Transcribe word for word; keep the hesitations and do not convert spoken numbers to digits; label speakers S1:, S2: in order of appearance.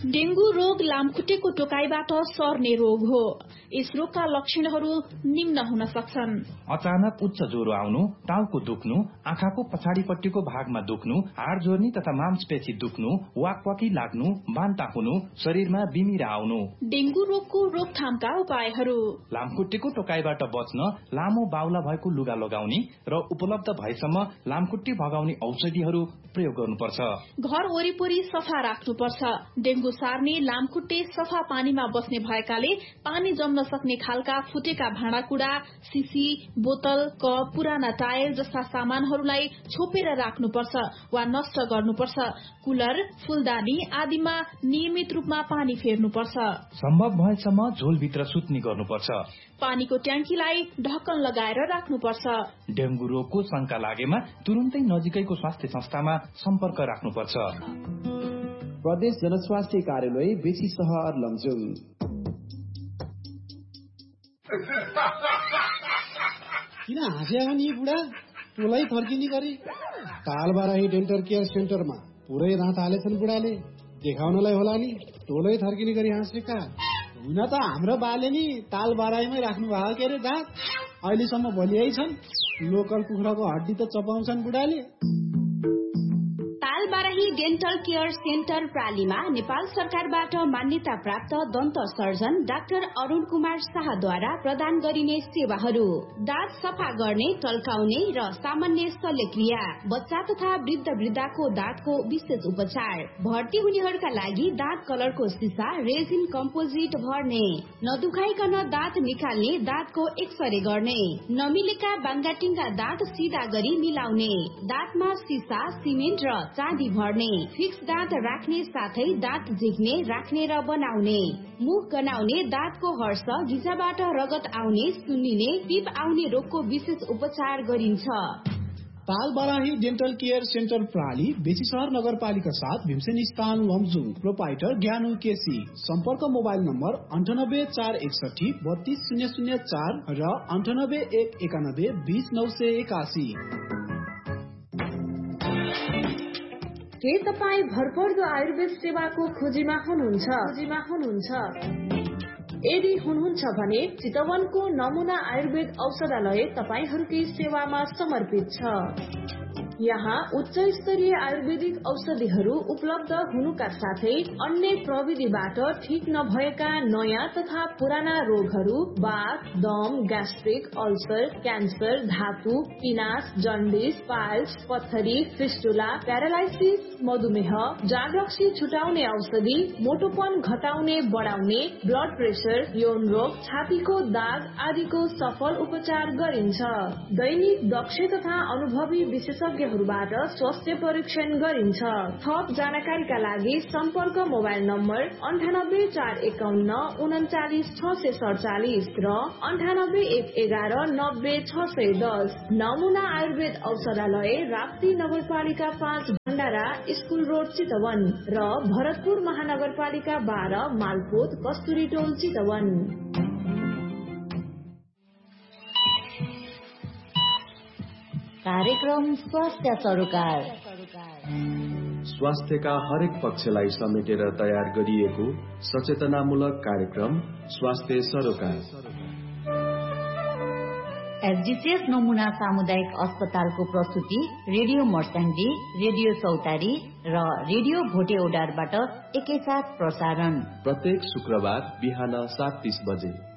S1: Dengue रोग लामखुट्टेको टोकाइबाट सर्ने रोग हो। यस रोगका लक्षणहरू निम्न हुन सक्छन्।
S2: अचानक उच्च ज्वरो आउनु, टाउको दुख्नु, आँखाको पछाडिपट्टिको भागमा दुख्नु, हाड जोर्नी तथा मांसपेशी दुख्नु, वाकवाकी लाग्नु, बान्ता हुनु, शरीरमा बिमिरा आउनु।
S1: डेंगू रोगको रोकथामका उपायहरू:
S2: लामखुट्टेको टोकाइबाट बच्न लामो बाहुला भएको लुगा लगाउने र उपलब्ध भएसम्म लामखुट्टे भगाउने औषधिहरू प्रयोग गर्नुपर्छ।
S1: घर वरिपरि सफा राख्नुपर्छ। डेंगू सार्ने लामखुट्टे सफा पानीमा बस्ने भएकाले पानी जम्न सक्ने खालका फुटेका भाँडाकुड़ा, सिसी, बोतल, कप, पुराना टायल जस्ता सामानहरूलाई छोपेर राख्नुपर्छ वा नष्ट गर्नुपर्छ। कुलर, फूलदानी आदिमा नियमित रूपमा पानी फेर्नुपर्छ।
S2: सम्भव भएसम्म झोलभित्र सुत्ने गर्नुपर्छ।
S1: पानीको ट्याङ्कीलाई ढक्कन लगाएर राख्नुपर्छ।
S2: डेंगू रोगको शंका लागेमा तुरुन्तै नजिकैको स्वास्थ्य संस्थामा सम्पर्क राख्नुपर्छ।
S3: प्रदेश जनस्वास्थ्य कार्यालय बेसी सहर लमजुङ।
S4: किन हाँस्या नि बुढा? टोलै फर्किने गरी तालबाराही डेन्टल केयर सेन्टरमा पुरै दाँत हालेछन् बुढाले। देखाउनलाई होला नि, टोलै थर्किने गरी हाँसेका। हुन त हाम्रो बाले नि तालबाराहीमै राख्नु भएको के अरे दाँत। अहिलेसम्म भलियै छन्। लोकल कुखुराको हड्डी त चपाउँछन् बुढाले।
S5: तालबाराही डेन्टल केयर सेन्टर प्रालीमा नेपाल सरकारबाट मान्यता प्राप्त दन्त सर्जन डाक्टर अरुण कुमार शाहद्वारा प्रदान गरिने सेवाहरू: दाँत सफा गर्ने, टल्काउने र सामान्य शल्यक्रिया, बच्चा तथा वृद्ध वृद्धाको दाँतको विशेष उपचार, भर्ती हुनेहरूका लागि दाँत कलरको सिसा रेजिन कम्पोजिट भर्ने, नदुखाइकन दाँत निकाल्ने, दाँतको एक्सरे गर्ने, नमिलेका बाङ्गाटिङ्गा दाँत सिधा गरी मिलाउने, दाँतमा सिसा, सिमेन्ट र चाँदी भर्ने, फिक्स दाँत राख्ने साथै दाँत झिक्ने, राख्ने र बनाउने, मुख गनाउने, दाँतको हर्ष, घिचाबाट रगत आउने, सुन्निने, पिप आउने रोगको विशेष उपचार गरिन्छ।
S4: तालबाराही डेन्टल केयर सेन्टर प्राली बेसी सहर नगरपालिका साथ भीमसेन स्थान लमजुङ। प्रोपाइटर ज्ञानु केसी। सम्पर्क मोबाइल नम्बर अन्ठानब्बे चार एकसठी बत्तीस शून्य शून्य चार र अन्ठानब्बे एक एकानब्बे बीस नौ सय एकासी।
S6: के तपाईँ भरपर्दो आयुर्वेद सेवाको खोजीमा हुनुहुन्छ? खोजीमा हुनुहुन्छ? यदि हुनुहुन्छ भने चितवनको नमुना आयुर्वेद औषधालय तपाईहरूकै सेवामा समर्पित छ। यहाँ उच्च स्तरीय आयुर्वेदिक औषधिहरू उपलब्ध हुनुका साथै अन्य प्रविधिबाट ठीक नभएका नयाँ तथा पुराना रोगहरू, बाथ, दम, ग्यास्ट्रिक, अल्सर, क्यान्सर, धातु, पिनास, जन्डिस, पाइल्स, पत्थरी, फिस्टुला, प्यारालाइसिस, मधुमेह, जागरक्सी छुटाउने औषधि, मोटोपन घटाउने बढाउने, ब्लड प्रेसर, यौन रोग, छातीको दाग आदिको सफल उपचार गरिन्छ। दैनिक दक्ष तथा अनुभवी विशेषज्ञ बाट स्वास्थ्य परीक्षण गरिन्छ। थप जानकारीका लागि सम्पर्क मोबाइल नम्बर अन्ठानब्बे चार एकाउन्न उन्चालिस छ सय सडचालिस र अन्ठानब्बे एक एघार नब्बे छ सय दस। नमुना आयुर्वेद औषधालय राप्ती नगरपालिका पाँच भण्डारा स्कुल रोड चितवन र भरतपुर महानगरपालिका बाह्र मालपोत कस्तुरी टोल चितवन।
S7: कार्यक्रम स्वास्थ्य सरोकार।
S3: स्वास्थ्यका हरेक पक्षलाई समेटेर तयार गरिएको सचेतनामूलक कार्यक्रम स्वास्थ्य सरोकार।
S7: एसडीसीएस नमुना सामुदायिक अस्पतालको प्रस्तुति रेडियो मर्स्याङ्गी, रेडियो चौतारी र रेडियो भोटे ओडारबाट एकैसाथ प्रसारण।
S3: प्रत्येक शुक्रबार बिहान सात तीस बजे।